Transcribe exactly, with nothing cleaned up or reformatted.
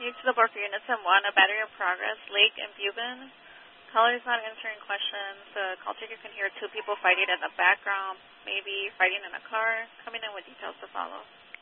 to the board for Unison one, a battery in progress, Lake and Buban. Caller is not answering questions. The call taker can hear two people fighting in the background, maybe fighting in a car. Coming in with details to follow.